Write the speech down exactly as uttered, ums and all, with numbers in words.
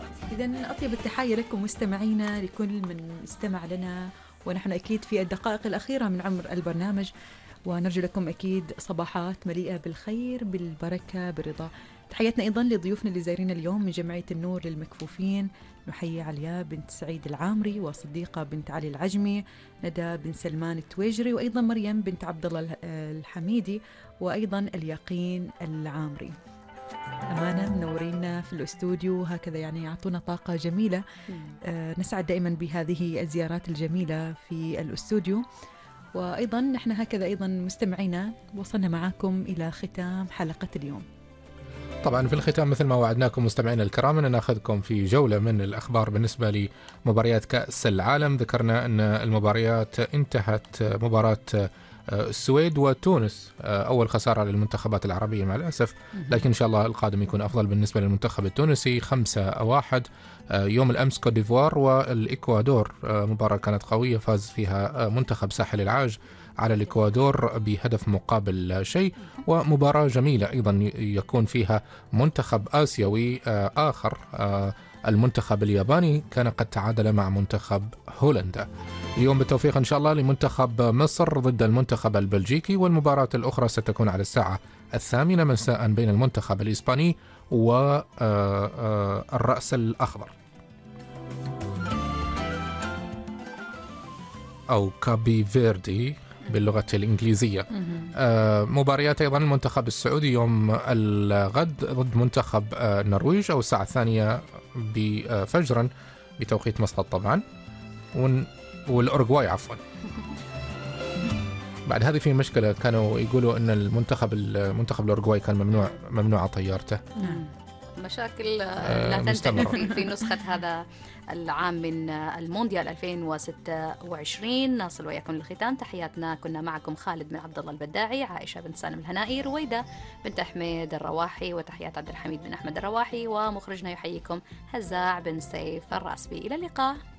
إذن أطيب التحية لكم مستمعينا، لكل من استمع لنا ونحن أكيد في الدقائق الأخيرة من عمر البرنامج، ونرجو لكم أكيد صباحات مليئة بالخير بالبركة بالرضا. تحياتنا أيضا لضيوفنا اللي زايرين اليوم من جمعية النور للمكفوفين، نحيي علياء بنت سعيد العامري، وصديقة بنت علي العجمي، ندى بن سلمان التويجري، وأيضا مريم بنت عبد الله الحميدي، وأيضا اليقين العامري. أمانة منورينا في الاستوديو هكذا، يعني يعطونا طاقة جميلة. آه نسعد دائما بهذه الزيارات الجميلة في الاستوديو. وأيضا نحن هكذا أيضا مستمعينا وصلنا معكم إلى ختام حلقة اليوم. طبعا في الختام مثل ما وعدناكم مستمعينا الكرام أن ناخذكم في جولة من الأخبار بالنسبة لمباريات كأس العالم. ذكرنا أن المباريات انتهت مباراة السويد وتونس، أول خسارة للمنتخبات العربية مع الأسف، لكن إن شاء الله القادم يكون أفضل بالنسبة للمنتخب التونسي. خمسة واحد يوم الأمس كوت ديفوار والإكوادور، مباراة كانت قوية فاز فيها منتخب ساحل العاج على الإكوادور بهدف مقابل شيء، ومباراة جميلة أيضا يكون فيها منتخب آسيوي آخر، المنتخب الياباني كان قد تعادل مع منتخب هولندا. اليوم بالتوفيق إن شاء الله لمنتخب مصر ضد المنتخب البلجيكي، والمباراة الأخرى ستكون على الساعة الثامنة مساء بين المنتخب الإسباني والرأس الأخضر أو كابي فيردي باللغة الإنجليزية. آه مباريات أيضا المنتخب السعودي يوم الغد ضد منتخب آه النرويج، أو الساعة الثانية بفجرا بتوقيت مسقط طبعا، والأورجواي عفوا. بعد هذه في مشكلة، كانوا يقولوا أن المنتخب المنتخب الأورجواي كان ممنوع ممنوع طيارته. مشاكل لا تنتهي في, في نسخة هذا العام من المونديال ألفين وستة وعشرين. نصل وياكم للختام. تحياتنا كنا معكم خالد بن عبد الله البداعي، عائشة بن سالم الهنائي، رويدة بنت أحمد الرواحي، وتحيات عبد الحميد بن أحمد الرواحي، ومخرجنا يحييكم هزاع بن سيف الراسبي. إلى اللقاء.